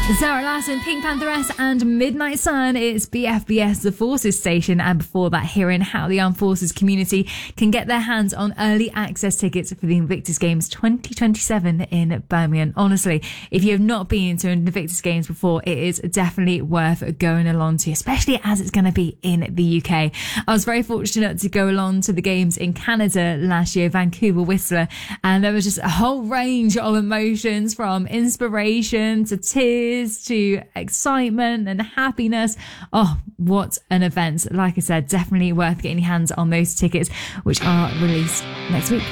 Zara Larsson, Pink Pantheress and Midnight Sun. It's BFBS, the Forces station, and before that, hearing how the Armed Forces community can get their hands on early access tickets for the Invictus Games 2027 in Birmingham. Honestly, if you have not been to an Invictus Games before, it is definitely worth going along to, especially as it's going to be in the UK. I was very fortunate to go along to the games in Canada last year, Vancouver, Whistler, and there was just a whole range of emotions, from inspiration to tears to excitement and happiness. Oh, what an event. Like I said, definitely worth getting your hands on those tickets, which are released next week.